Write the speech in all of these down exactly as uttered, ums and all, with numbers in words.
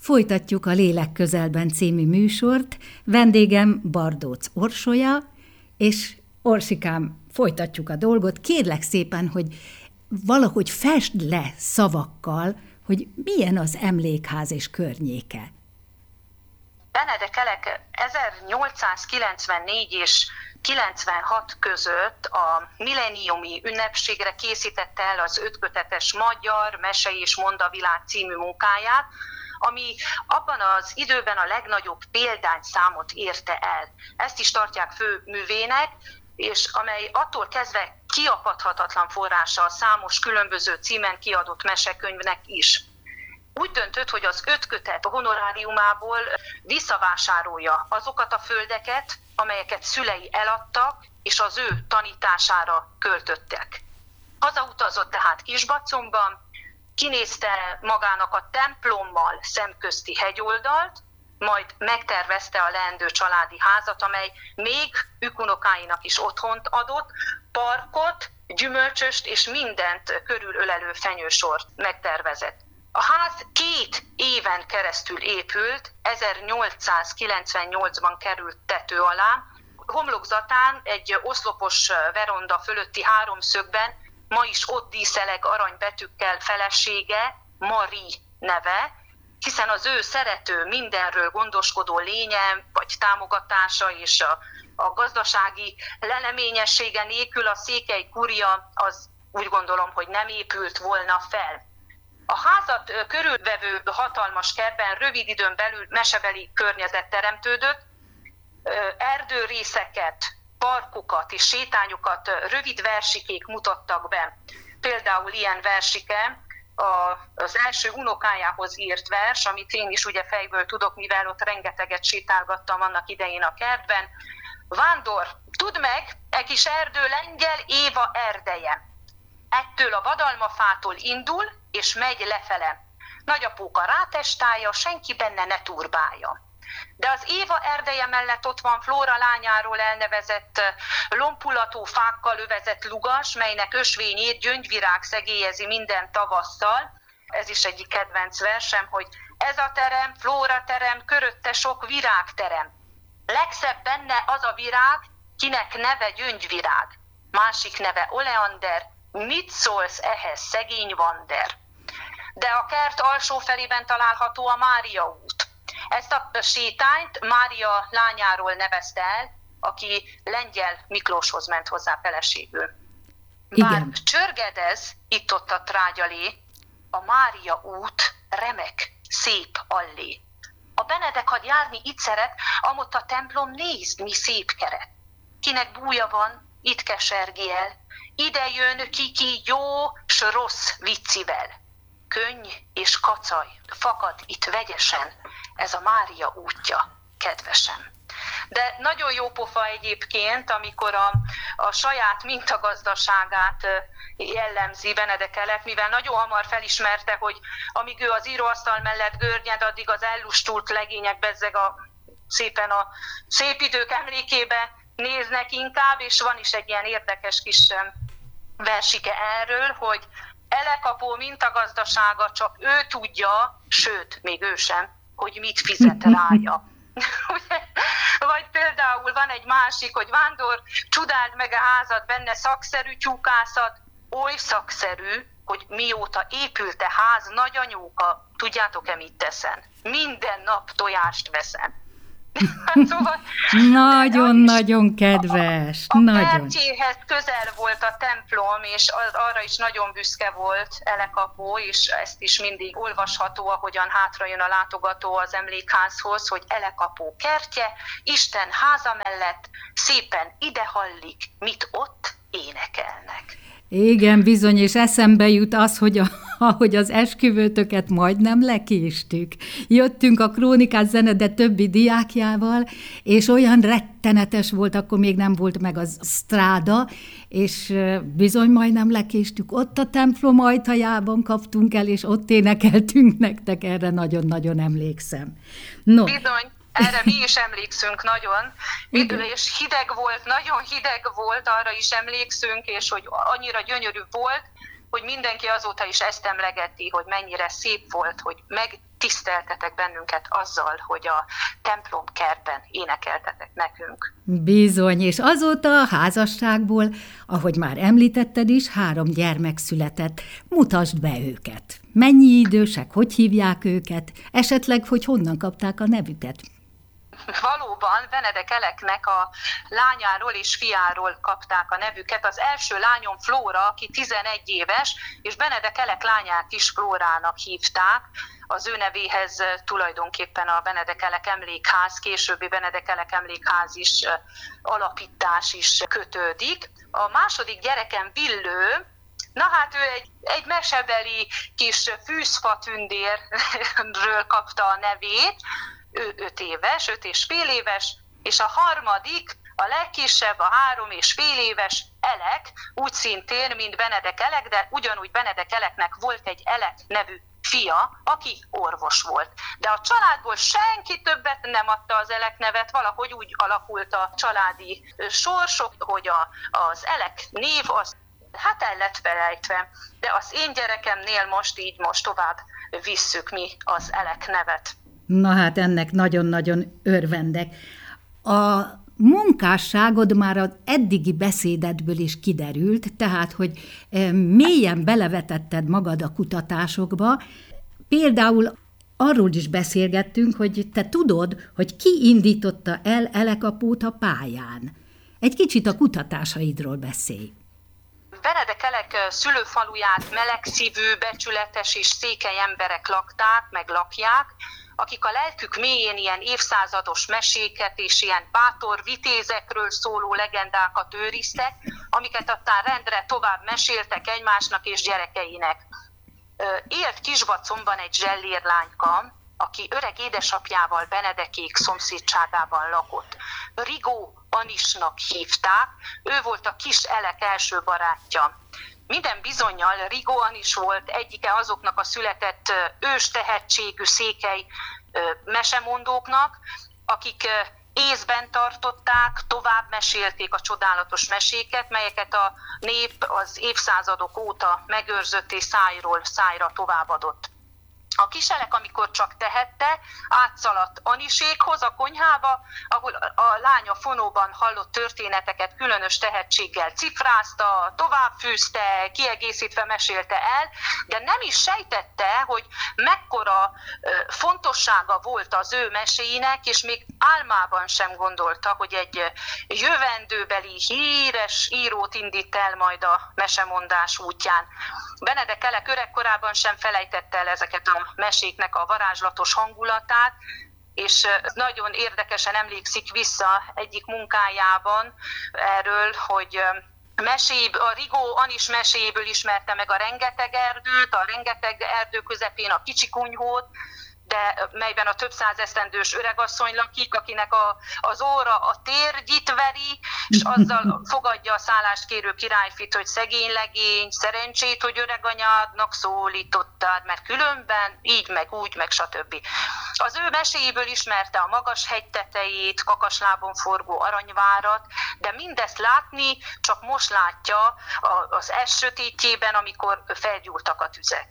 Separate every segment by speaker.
Speaker 1: Folytatjuk a Lélek közelben című műsort. Vendégem Bardóc Orsolya, és Orsikám, folytatjuk a dolgot. Kérlek szépen, hogy valahogy fesd le szavakkal, hogy milyen az emlékház és környéke.
Speaker 2: Benedek Elek ezernyolcszázkilencvennégy és kilencvenhat között a milleniumi ünnepségre készítette el az ötkötetes Magyar Mese és Mondavilág című munkáját, ami abban az időben a legnagyobb példányszámot érte el. Ezt is tartják fő művének, és amely attól kezdve kiapadhatatlan forrása a számos különböző címen kiadott mesekönyvnek is. Úgy döntött, hogy az öt kötet honoráriumából visszavásárolja azokat a földeket, amelyeket szülei eladtak, és az ő tanítására költöttek. Hazautazott tehát Kisbacomban, kinézte magának a templommal szemközti hegyoldalt, majd megtervezte a leendő családi házat, amely még ükunokáinak is otthont adott, parkot, gyümölcsöst és mindent körülölelő fenyősort megtervezett. A ház két éven keresztül épült, ezernyolcszázkilencvennyolcban került tető alá. Homlokzatán egy oszlopos veronda fölötti háromszögben ma is ott díszeleg aranybetűkkel felesége, Mari neve, hiszen az ő szerető, mindenről gondoskodó lénye vagy támogatása és a, a gazdasági leleményessége nélkül a székely kuria az úgy gondolom, hogy nem épült volna fel. A házat körülvevő hatalmas kertben rövid időn belül mesebeli környezet teremtődött, erdőrészeket, parkokat és sétányokat rövid versikék mutattak be. Például ilyen versike az első unokájához írt vers, amit én is ugye fejből tudok, mivel ott rengeteget sétálgattam annak idején a kertben. Vándor, tudd meg, egy kis erdő lengyel Éva erdeje. Ettől a vadalmafától indul, és megy lefele. Nagyapóka rátestálja, senki benne ne turbálja. De az Éva erdeje mellett ott van Flóra lányáról elnevezett lompulató fákkal övezett lugas, melynek ösvényét gyöngyvirág szegélyezi minden tavasszal. Ez is egyik kedvenc versem, hogy ez a terem, Flóra terem, körötte sok virágterem. Legszebb benne az a virág, kinek neve gyöngyvirág. Másik neve oleander, mit szólsz ehhez, szegény Vander? De a kert alsó felében található a Mária út. Ezt a sétányt Mária lányáról nevezte el, aki Lengyel Miklóshoz ment hozzá feleségül. Bár csörgedez itt-ott a trágyalé, a Mária út remek, szép allé. A Benedek had járni itt szeret, amott a templom nézd, mi szép keret. Kinek búja van, itt kesergi el, ide jön kiki jó s rossz viccivel. Könny és kacaj fakad itt vegyesen, ez a Mária útja, kedvesem. De nagyon jó pofa egyébként, amikor a, a saját mintagazdaságát jellemzi Benedek Elek, mivel nagyon hamar felismerte, hogy amíg ő az íróasztal mellett görnyed, addig az ellustult legények bezzeg a, szépen a szép idők emlékébe néznek inkább, és van is egy ilyen érdekes kis versike erről, hogy Elek apó mintagazdasága csak ő tudja, sőt, még ő sem, hogy mit fizet rája. Vagy például van egy másik, hogy Vándor, csodáld meg a házat, benne szakszerű tyúkászat, oly szakszerű, hogy mióta épült a ház, nagyanyóka, tudjátok-e mit teszen? Minden nap tojást veszem.
Speaker 1: Szóval, nagyon-nagyon kedves.
Speaker 2: A, a
Speaker 1: nagyon.
Speaker 2: kertjéhez közel volt a templom, és az, arra is nagyon büszke volt Elek apó, és ezt is mindig olvasható, ahogyan hátra jön a látogató az emlékházhoz, hogy Elek apó kertje, Isten háza mellett szépen ide hallik, mit ott énekelnek.
Speaker 1: Igen, bizony, és eszembe jut az, hogy a, ahogy az esküvőtöket majdnem lekéstük. Jöttünk a Krónikás Zenede többi diákjával, és olyan rettenetes volt, akkor még nem volt meg az stráda, és bizony majdnem lekéstük. Ott a templom ajtajában kaptunk el, és ott énekeltünk nektek, erre nagyon-nagyon emlékszem. No.
Speaker 2: Bizony. Erre mi is emlékszünk nagyon, igen. És hideg volt, nagyon hideg volt, arra is emlékszünk, és hogy annyira gyönyörű volt, hogy mindenki azóta is ezt emlegeti, hogy mennyire szép volt, hogy meg tiszteltetek bennünket azzal, hogy a templom kertben énekeltetek nekünk.
Speaker 1: Bizony, és azóta a házasságból, ahogy már említetted is, három gyermek született. Mutasd be őket. Mennyi idősek, hogy hívják őket, esetleg, hogy honnan kapták a nevüket?
Speaker 2: Valóban Benedek Eleknek a lányáról és fiáról kapták a nevüket. Az első lányom Flóra, aki tizenegy éves, és Benedek Elek lányát is Flórának hívták. Az ő nevéhez tulajdonképpen a Benedek Elek emlékház, későbbi Benedek Elek emlékház is, alapítás is kötődik. A második gyerekem Villő, na hát ő egy, egy mesebeli kis fűzfatündérről kapta a nevét, ő öt éves, öt és fél éves, és a harmadik, a legkisebb, a három és fél éves Elek, úgy szintén, mint Benedek Elek, de ugyanúgy Benedek Eleknek volt egy Elek nevű fia, aki orvos volt. De a családból senki többet nem adta az Elek nevet, valahogy úgy alakult a családi sorsok, hogy a, az Elek név az hát el lett felejtve. De az én gyerekemnél most így most tovább visszük mi az Elek nevet.
Speaker 1: Na hát ennek nagyon-nagyon örvendek. A munkásságod már az eddigi beszédedből is kiderült, tehát, hogy mélyen belevetetted magad a kutatásokba. Például arról is beszélgettünk, hogy te tudod, hogy ki indította el Elekapót a pályán. Egy kicsit a kutatásaidról beszélj.
Speaker 2: Benedek Elek szülőfaluját melegszívű, becsületes és székely emberek lakták, meg lakják, akik a lelkük mélyén ilyen évszázados meséket és ilyen bátor vitézekről szóló legendákat őriztek, amiket aztán rendre tovább meséltek egymásnak és gyerekeinek. Élt Kisbacomban egy zsellérlányka, aki öreg édesapjával Benedekék szomszédságában lakott. Rigó Anisnak hívták, ő volt a kis Elek első barátja. Minden bizonnyal Rigó Anis volt egyike azoknak a született ős tehetségű székely mesemondóknak, akik észben tartották, tovább mesélték a csodálatos meséket, melyeket a nép az évszázadok óta megőrzött és szájról szájra továbbadott. A kis Elek, amikor csak tehette, átszaladt Anisékhoz, a konyhába, ahol a lánya fonóban hallott történeteket különös tehetséggel cifrázta, továbbfűzte, kiegészítve mesélte el, de nem is sejtette, hogy mekkora fontossága volt az ő meséinek, és még álmában sem gondolta, hogy egy jövendőbeli híres írót indít el majd a mesemondás útján. Benedek Elek öregkorában sem felejtette el ezeket a meséknek a varázslatos hangulatát, és nagyon érdekesen emlékszik vissza egyik munkájában erről, hogy meséből, a Rigó Anis meséjéből ismerte meg a rengeteg erdőt, a rengeteg erdő közepén a kicsi kunyhót, de melyben a több száz esztendős öregasszony lakik, akinek a, az óra a térgyit veri, és azzal fogadja a szállást kérő királyfit, hogy szegény legény, szerencsét, hogy öreganyádnak szólítottad, mert különben így, meg úgy, meg stb. Az ő meséjéből ismerte a magas hegy tetejét, kakaslábon forgó aranyvárat, de mindezt látni csak most látja az es sötétjében, amikor felgyúltak a tüzek.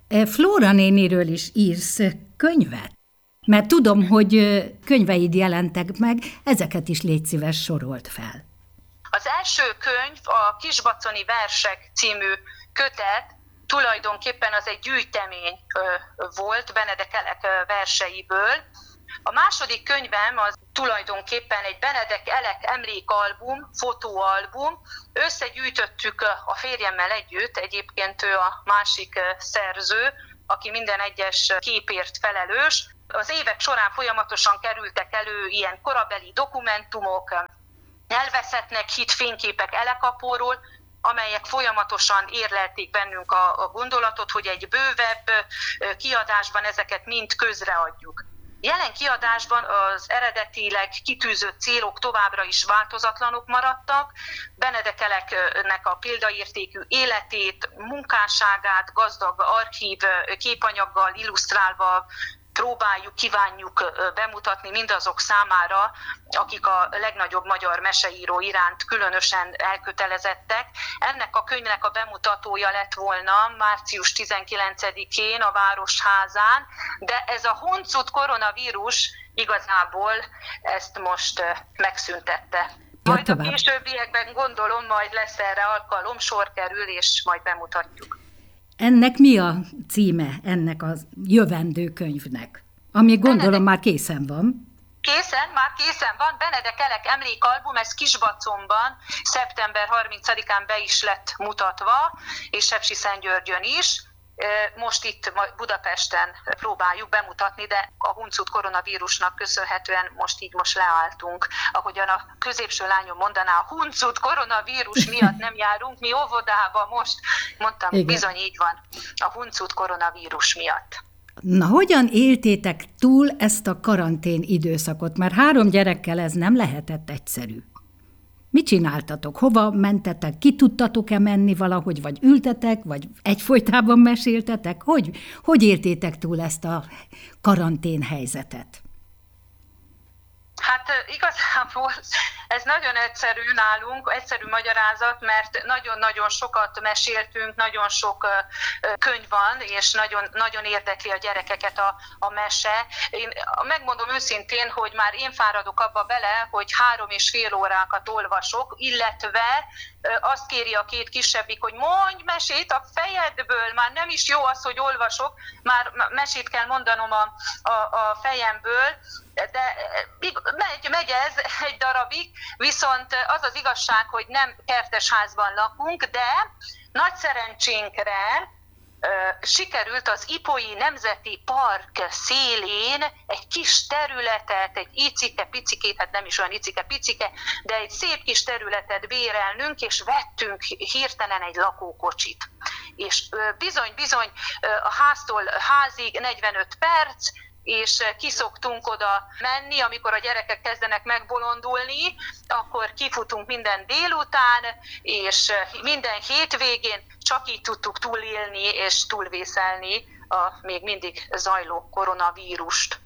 Speaker 1: Flóra néniről is írsz könyvet? Mert tudom, hogy könyveid jelentek meg, ezeket is légy szíves sorolt fel.
Speaker 2: Az első könyv, a Kisbaconi versek című kötet, tulajdonképpen az egy gyűjtemény volt Benedek Elek verseiből. A második könyvem az tulajdonképpen egy Benedek Elek emlékalbum, fotóalbum. Összegyűjtöttük a férjemmel együtt, egyébként ő a másik szerző, aki minden egyes képért felelős. Az évek során folyamatosan kerültek elő ilyen korabeli dokumentumok, elveszettnek hitt fényképek Elekapóról, amelyek folyamatosan érlelték bennünk a, a gondolatot, hogy egy bővebb kiadásban ezeket mind közreadjuk. Jelen kiadásban az eredetileg kitűzött célok továbbra is változatlanok maradtak. Benedek Eleknek a példaértékű életét, munkásságát gazdag archív képanyaggal illusztrálva próbáljuk, kívánjuk bemutatni mindazok számára, akik a legnagyobb magyar meseíró iránt különösen elkötelezettek. Ennek a könyvnek a bemutatója lett volna március tizenkilencedikén a Városházán, de ez a huncut koronavírus igazából ezt most megszüntette. Majd a későbbiekben gondolom, majd lesz erre alkalom, sor kerül, és majd bemutatjuk.
Speaker 1: Ennek mi a címe, ennek a jövendő könyvnek? Ami gondolom Benedek... már készen van.
Speaker 2: Készen, már készen van. Benedek Elek emlékalbum, ez Kisbacomban szeptember harmincadikán be is lett mutatva, és Sepsiszentgyörgyön is. Most itt Budapesten próbáljuk bemutatni, de a huncut koronavírusnak köszönhetően most így most leálltunk. Ahogyan a középső lányom mondaná, a huncut koronavírus miatt nem járunk, mi óvodába most. Mondtam, igen. Bizony így van, a huncut koronavírus miatt.
Speaker 1: Na, hogyan éltétek túl ezt a karantén időszakot? Mert három gyerekkel ez nem lehetett egyszerű. Mit csináltatok? Hova mentetek? Ki tudtatok-e menni valahogy, vagy ültetek, vagy egyfolytában meséltetek? Hogy, hogy éltétek túl ezt a karantén helyzetet?
Speaker 2: Hát igazából ez nagyon egyszerű nálunk, egyszerű magyarázat, mert nagyon-nagyon sokat meséltünk, nagyon sok könyv van, és nagyon, nagyon érdekli a gyerekeket a, a mese. Én megmondom őszintén, hogy már én fáradok abba bele, hogy három és fél órákat olvasok, illetve azt kéri a két kisebbik, hogy mondj mesét a fejedből, már nem is jó az, hogy olvasok, már mesét kell mondanom a, a, a fejemből, de megy, megy ez egy darabig, viszont az az igazság, hogy nem kertesházban lakunk, de nagy szerencsénkre sikerült az Ipolyi Nemzeti Park szélén egy kis területet, egy icike-picikét, hát nem is olyan icike-picike, de egy szép kis területet bérelnünk, és vettünk hirtelen egy lakókocsit. És bizony-bizony a háztól házig negyvenöt perc, és kiszoktunk oda menni, amikor a gyerekek kezdenek megbolondulni, akkor kifutunk minden délután, és minden hétvégén csak így tudtuk túlélni és túlvészelni a még mindig zajló koronavírust.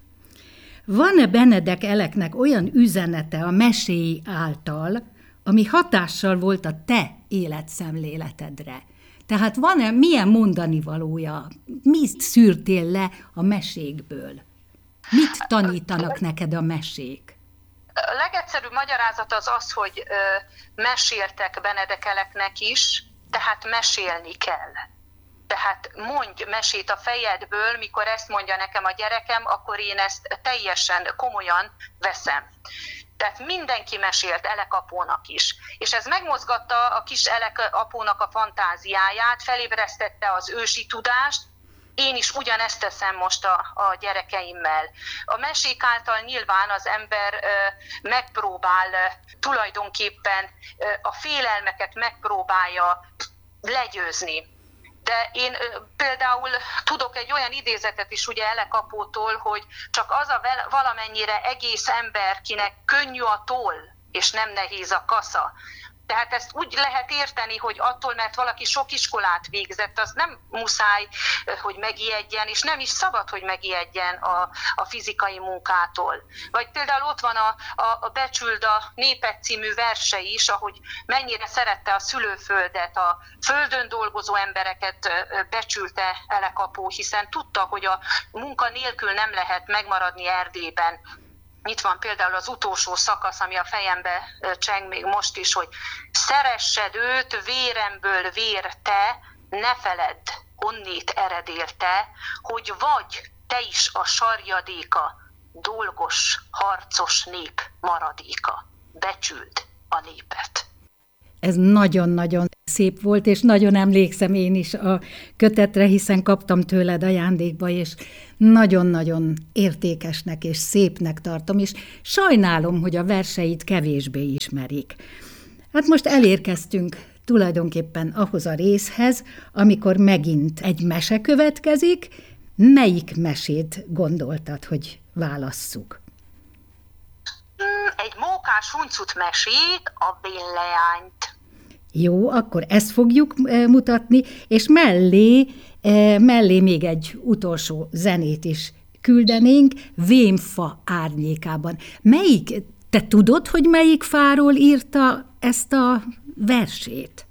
Speaker 1: Van-e Benedek Eleknek olyan üzenete a meséi által, ami hatással volt a te életszemléletedre? Tehát van-e, milyen mondani valója? Mit szűrtél le a mesékből? Mit tanítanak neked a mesék?
Speaker 2: A legegyszerűbb magyarázat az az, hogy ö, meséltek Benedek Eleknek is, tehát mesélni kell. Tehát mondj mesét a fejedből, mikor ezt mondja nekem a gyerekem, akkor én ezt teljesen komolyan veszem. Tehát mindenki mesélt Elek apónak is. És ez megmozgatta a kis Elek apónak a fantáziáját, felébresztette az ősi tudást. Én is ugyanezt teszem most a, a gyerekeimmel. A mesék által nyilván az ember ö, megpróbál ö, tulajdonképpen ö, a félelmeket megpróbálja legyőzni. De én ö, például tudok egy olyan idézetet is ugye Elek apótól, hogy csak az a vel, valamennyire egész ember, kinek könnyű a toll, és nem nehéz a kasza. Tehát ezt úgy lehet érteni, hogy attól, mert valaki sok iskolát végzett, az nem muszáj, hogy megijedjen, és nem is szabad, hogy megijedjen a, a fizikai munkától. Vagy például ott van a, a, a Becsüld a népek című verse is, ahogy mennyire szerette a szülőföldet, a földön dolgozó embereket becsülte Elek apó, hiszen tudta, hogy a munka nélkül nem lehet megmaradni Erdélyben. Itt van például az utolsó szakasz, ami a fejembe cseng még most is, hogy szeressed őt, véremből vér te, ne feledd, honnét eredél te, hogy vagy te is a sarjadéka, dolgos, harcos nép maradéka, becsüld a népet.
Speaker 1: Ez nagyon-nagyon szép volt, és nagyon emlékszem én is a kötetre, hiszen kaptam tőled ajándékba, és nagyon-nagyon értékesnek és szépnek tartom, és sajnálom, hogy a verseit kevésbé ismerik. Hát most elérkeztünk tulajdonképpen ahhoz a részhez, amikor megint egy mese következik. Melyik mesét gondoltad, hogy válasszuk?
Speaker 2: Egy mókás huncut mesét, a Bénleányt.
Speaker 1: Jó, akkor ezt fogjuk mutatni, és mellé, mellé még egy utolsó zenét is küldenénk Vénfa árnyékában. Melyik, te tudod, hogy melyik fáról írta ezt a versét?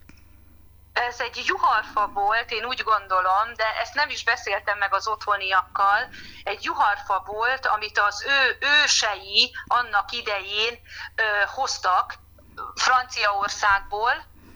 Speaker 2: Ez egy juharfa volt, én úgy gondolom, de ezt nem is beszéltem meg az otthoniakkal. Egy juharfa volt, amit az ő ősei annak idején ö, hoztak Franciaországból,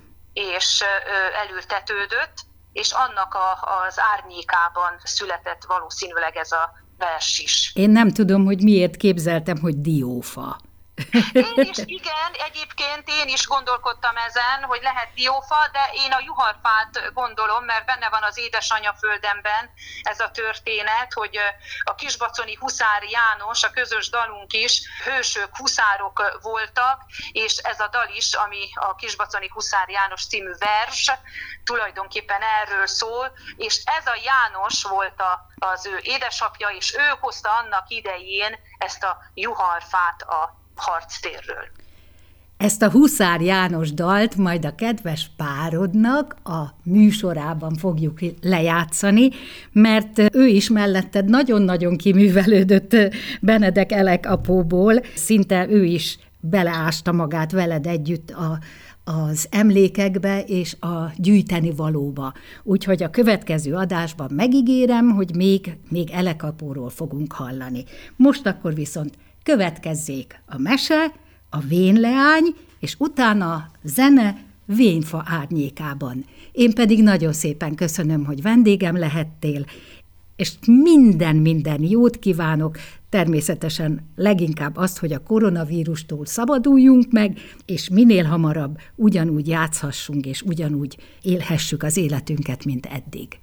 Speaker 2: és ö, elültetődött, és annak a, az árnyékában született valószínűleg ez a vers is.
Speaker 1: Én nem tudom, hogy miért képzeltem, hogy diófa.
Speaker 2: Én is, igen, egyébként én is gondolkodtam ezen, hogy lehet diófa, de én a juharfát gondolom, mert benne van az Édesanyja földemben ez a történet, hogy a kisbaconi Huszár János, a közös dalunk is, hősök, huszárok voltak, és ez a dal is, ami a Kisbaconi Huszár János című vers, tulajdonképpen erről szól, és ez a János volt a, az ő édesapja, és ő hozta annak idején ezt a juharfát a harctérről.
Speaker 1: Ezt a Huszár János dalt majd a kedves párodnak a műsorában fogjuk lejátszani, mert ő is melletted nagyon-nagyon kiművelődött Benedek Elek apóból, szinte ő is beleásta magát veled együtt a, az emlékekbe és a gyűjteni valóba. Úgyhogy a következő adásban megígérem, hogy még, még Elek apóról fogunk hallani. Most akkor viszont következzék a mese, a Vénleány, és utána a zene Vénfa árnyékában. Én pedig nagyon szépen köszönöm, hogy vendégem lehettél, és minden-minden jót kívánok, természetesen leginkább azt, hogy a koronavírustól szabaduljunk meg, és minél hamarabb ugyanúgy játszhassunk, és ugyanúgy élhessük az életünket, mint eddig.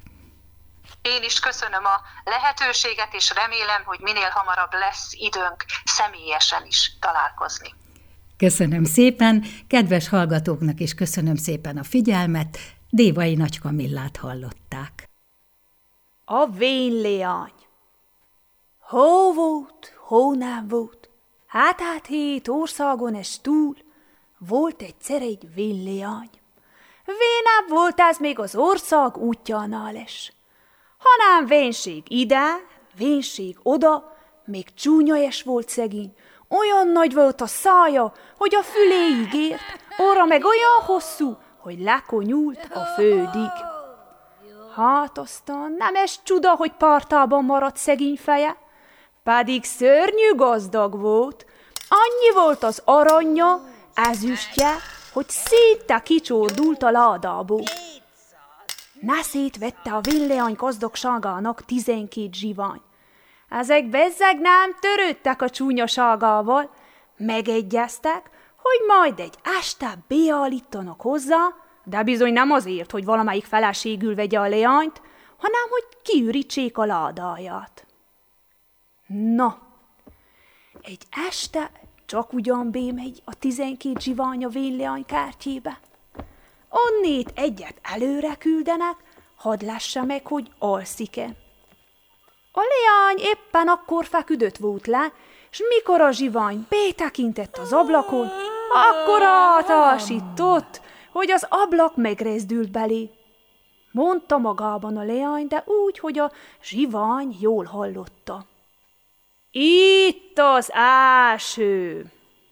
Speaker 2: Én is köszönöm a lehetőséget, és remélem, hogy minél hamarabb lesz időnk személyesen is találkozni.
Speaker 1: Köszönöm szépen, kedves hallgatóknak is köszönöm szépen a figyelmet, Dévai Nagy Kamillát hallották.
Speaker 3: A Vénleány. Hó volt, hó nem volt, hát-hát hét országon es túl, volt egyszer egy Vénleány. Vénább volt ez még az ország útjánál es. Hanem vénség ide, vénség oda, még csúnya es volt szegény. Olyan nagy volt a szája, hogy a füléig ért, orra meg olyan hosszú, hogy lekonyult a földig. Hát aztán nem es csuda, hogy partában maradt szegény feje, pedig szörnyű gazdag volt. Annyi volt az aranya, ezüstje, hogy szinte kicsordult a ládából. Nászét vette a Vénleány gazdagságának tizenkét zsivány. Ezek bezzeg nem törődtek a csúnyaságával, megegyeztek, hogy majd egy este beállítanak hozzá, de bizony nem azért, hogy valamelyik feleségül vegye a leányt, hanem hogy kiürítsék a ládáját. Na, egy este csak ugyan bémegy a tizenkét zsivány a Vénleány kertjébe. Onnét egyet előre küldenek, hadd lássa meg, hogy alszik-e. A leány éppen akkor feküdött volt le, s mikor a zsivány betekintett az ablakon, akkor átásított, hogy az ablak megrezdült belé. Mondta magában a leány, de úgy, hogy a zsivány jól hallotta. Itt az első!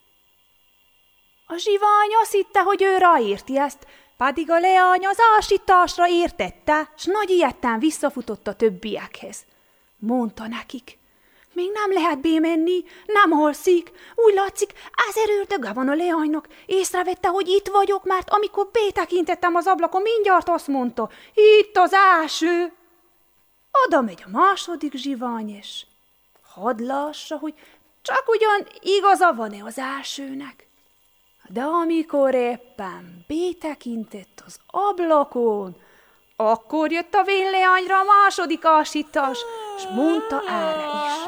Speaker 3: A zsivány azt hitte, hogy ő ráérti ezt, pedig a leány az ásításra értette, s nagy ilyetten visszafutott a többiekhez. Mondta nekik, még nem lehet bémenni, nem alszik, úgy látszik, ezer ördöge van a leánynak. Észrevette, hogy itt vagyok, mert amikor betekintettem az ablakon, mindjárt azt mondta, itt az első. Oda megy a második zsivány, és hadd lássa, hogy csak ugyan igaza van-e az elsőnek. De amikor éppen betekintett az ablakon, akkor jött a Vénleányra a második ásítás, s mondta erre is.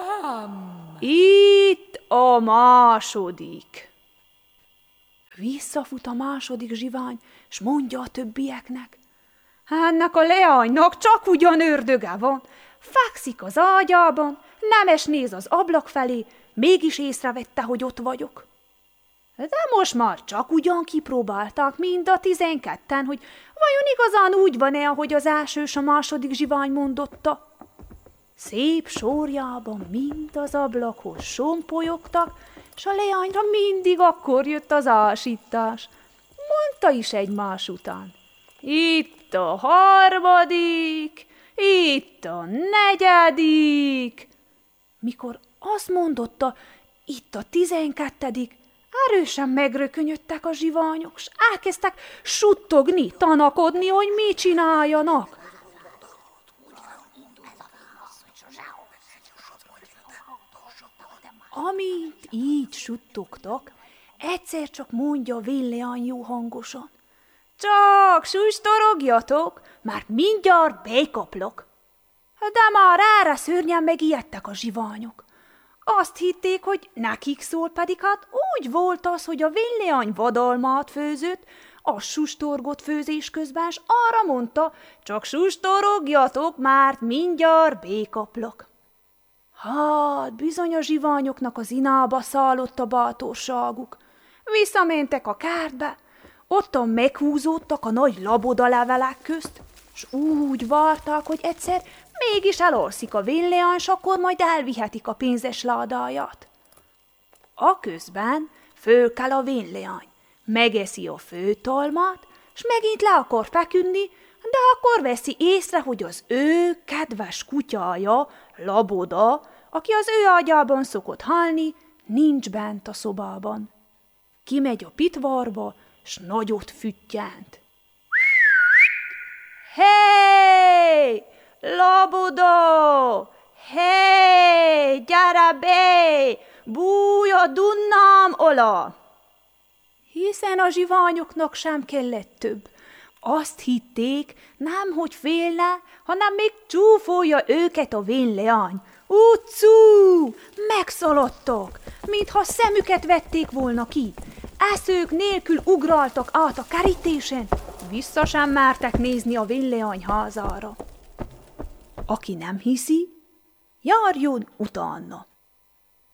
Speaker 3: Itt a második. Visszafut a második zsivány, s mondja a többieknek. Ennek a leánynak csak ugyan ördöge van, fekszik az ágyában, nem es néz az ablak felé, mégis észrevette, hogy ott vagyok. De most már csak ugyan kipróbálták mind a tizenketten, hogy vajon igazán úgy van-e, ahogy az első s a második zsivány mondotta. Szép sorjában mind az ablakhoz sompolyogtak, s a leányra mindig akkor jött az ásítás. Mondta is egymás után: itt a harmadik, itt a negyedik. Mikor azt mondotta, itt a tizenkettedik, erősen megrökönyödtek a zsiványok, s elkezdtek suttogni, tanakodni, hogy mit csináljanak. Amint így suttogtak, egyszer csak mondja a vén-leány jó hangosan: csak sustorogjatok, mert mindjárt bekaplok. De már erre szörnyen megijedtek a zsiványok. Azt hitték, hogy nekik szól, pedig hát úgy volt az, hogy a vén-leány vadalmát főzött, az sustorgott főzés közben, s arra mondta: csak sustorogjatok, mert mindjárt békaplok. Hát, bizony a zsiványoknak az inába szállott a bátorságuk. Visszamentek a kertbe, ottan meghúzódtak a nagy labodalevelek közt, s úgy várták, hogy egyszer mégis elalszik a vén-leány, s akkor majd elvihetik a pénzes ládáját. A közben fölkel a vén-leány, megeszi a főtalmát, s megint le akar feküdni, de akkor veszi észre, hogy az ő kedves kutyája, Laboda, aki az ő ágyában szokott halni, nincs bent a szobában. Kimegy a pitvarba, s nagyot füttyent. Hé, Laboda! Hé, gyere be! Bújj a dunnám ola! Hiszen a zsiványoknak sem kellett több. Azt hitték, nem hogy félne, hanem még csúfolja őket a vén-leány. Utcú! Megszaladtak, mintha szemüket vették volna ki. Eszők nélkül ugráltak át a kerítésen, vissza sem mertek nézni a vén-leány házára. Aki nem hiszi, járjon utána.